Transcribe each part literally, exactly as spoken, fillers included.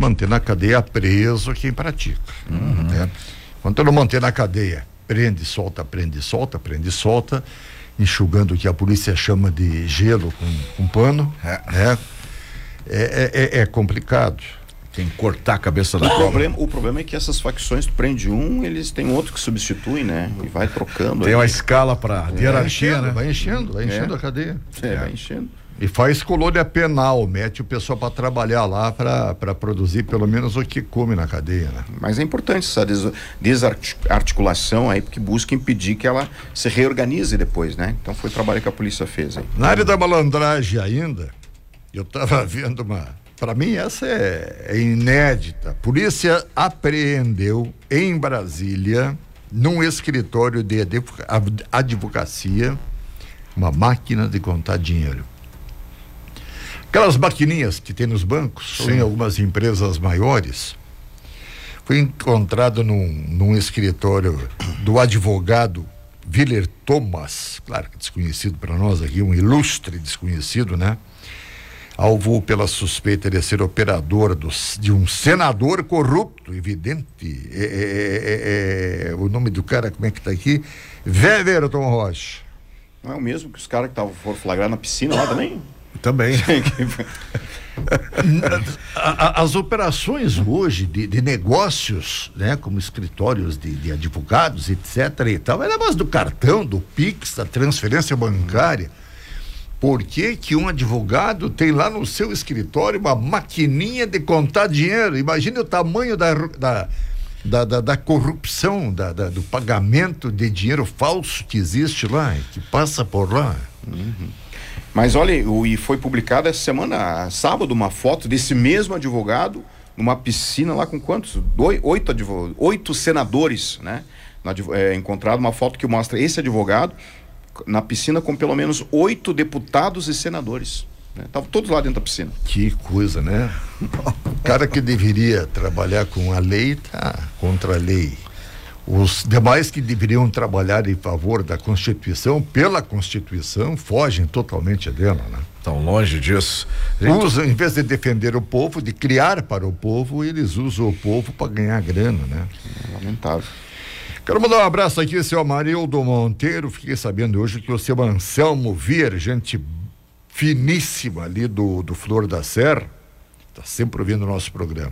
manter na cadeia preso quem pratica. Uhum. Né? Quando não manter na cadeia, prende, solta, prende, solta, prende, solta, enxugando o que a polícia chama de gelo com, com pano, é. Né? É, é, é complicado. Tem que cortar a cabeça da o problema, o problema é que essas facções, tu prende um, eles têm outro que substitui, né? E vai trocando. Tem aí uma escala para é, hierarquia, né? Vai enchendo, vai enchendo é. a cadeia. É, é, vai enchendo. E faz colônia penal, mete o pessoal para trabalhar lá, para produzir pelo menos o que come na cadeia, né? Mas é importante essa des, desarticulação aí, porque busca impedir que ela se reorganize depois, né? Então foi o trabalho que a polícia fez aí. Na área da malandragem ainda, eu estava vendo uma... Para mim essa é, é inédita. A polícia apreendeu em Brasília, num escritório de advocacia, uma máquina de contar dinheiro. Aquelas maquininhas que tem nos bancos, ou em algumas empresas maiores, foi encontrado num, num escritório do advogado Willer Thomas, claro que desconhecido para nós aqui, um ilustre desconhecido, né? Alvo pela suspeita de ser operador dos, de um senador corrupto, evidente. É, é, é, é, o nome do cara, como é que tá aqui? Weverton Rocha. Não é o mesmo que os caras que estavam foram flagrados na piscina lá também? Também. As operações hoje de, de negócios, né, como escritórios de, de advogados, etc e tal, é na base do cartão, do Pix, da transferência bancária. Por que que um advogado tem lá no seu escritório uma maquininha de contar dinheiro? Imagine o tamanho da, da, da, da, da corrupção, da, da, do pagamento de dinheiro falso que existe lá, que passa por lá. Uhum. Mas olha, o, e foi publicada essa semana, sábado, uma foto desse mesmo advogado numa piscina lá com quantos? Doi, oito, advog, oito senadores, né? É, encontrado uma foto que mostra esse advogado na piscina com pelo menos oito deputados e senadores. Estavam né? todos lá dentro da piscina. Que coisa, né? O cara que deveria trabalhar com a lei tá contra a lei. Os demais que deveriam trabalhar em favor da Constituição, pela Constituição, fogem totalmente dela, né? Estão longe disso. Usam, em vez de defender o povo, de criar para o povo, eles usam o povo para ganhar grana, né? É lamentável. Quero mandar um abraço aqui, seu Amarildo Monteiro. Fiquei sabendo hoje que o seu Anselmo Vier, gente finíssima ali do, do Flor da Serra, está sempre ouvindo o nosso programa.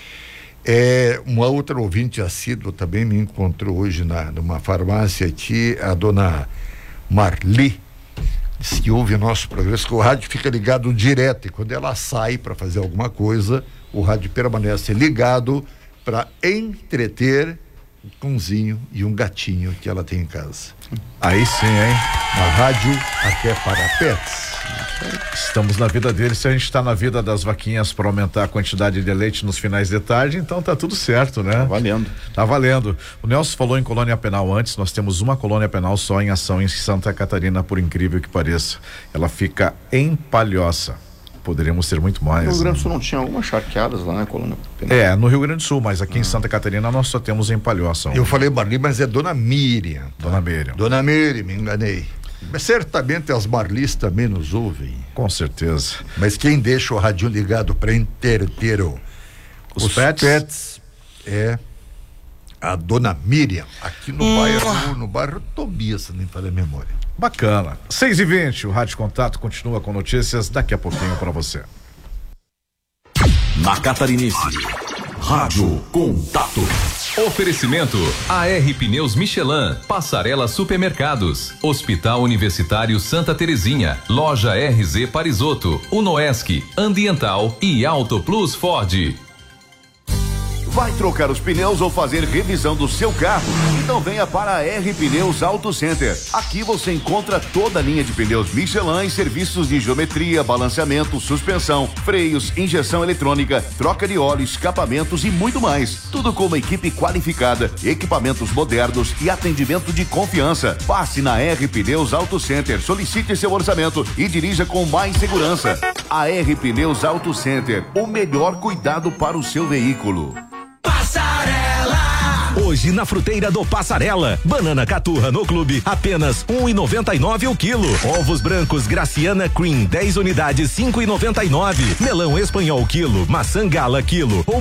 É, uma outra ouvinte assídua também me encontrou hoje na, numa farmácia aqui, a dona Marli, disse que ouve o nosso programa, que o rádio fica ligado direto, e quando ela sai para fazer alguma coisa, o rádio permanece ligado para entreter um cãozinho e um gatinho que ela tem em casa. Aí sim, hein? Uma rádio até para pets. Estamos na vida deles, se a gente está na vida das vaquinhas para aumentar a quantidade de leite nos finais de tarde, então tá tudo certo, né? Tá valendo. Tá valendo. O Nelson falou em colônia penal antes, nós temos uma colônia penal só em ação em Santa Catarina, por incrível que pareça. Ela fica em Palhoça. Poderíamos ter muito mais. No Rio Grande do Sul não tinha algumas charqueadas lá na colônia penal? É, no Rio Grande do Sul, mas aqui ah. em Santa Catarina nós só temos em Palhoça. Eu falei Marli, mas é Dona Miriam. Tá? Dona Miriam. Dona Miriam, me enganei. Mas certamente as Marlis também nos ouvem. Com certeza. Mas quem deixa o radinho ligado para entreter o, os, os pets? pets é a Dona Miriam, aqui no hum. bairro, no bairro Tobias, se nem falei a memória. Bacana. seis e vinte, o Rádio Contato continua com notícias daqui a pouquinho para você. Na Catarinense, Rádio Contato. Oferecimento A R Pneus Michelin, Passarela Supermercados, Hospital Universitário Santa Terezinha, Loja R Z Parisotto, Unoesc, Ambiental e Auto Plus Ford. Vai trocar os pneus ou fazer revisão do seu carro? Então venha para a R Pneus Auto Center. Aqui você encontra toda a linha de pneus Michelin e serviços de geometria, balanceamento, suspensão, freios, injeção eletrônica, troca de óleo, escapamentos e muito mais. Tudo com uma equipe qualificada, equipamentos modernos e atendimento de confiança. Passe na R Pneus Auto Center, solicite seu orçamento e dirija com mais segurança. A R Pneus Auto Center, o melhor cuidado para o seu veículo. Passarela! Hoje na fruteira do Passarela, banana caturra no clube, apenas um e noventa e nove o quilo. Ovos brancos Graciana Cream, dez unidades, cinco e noventa e nove. Melão espanhol quilo, maçã gala quilo.